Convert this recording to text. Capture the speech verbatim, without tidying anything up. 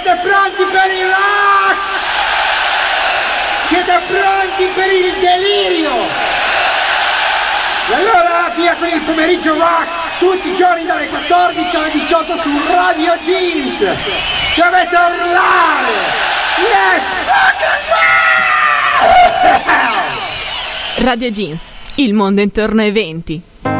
Siete pronti per il rock? Siete pronti per il delirio? E allora via con il pomeriggio rock, tutti i giorni dalle quattordici alle diciotto su Radio Jeans. Dovete urlare! Yes! Rock and roll! Radio Jeans, il mondo intorno ai venti.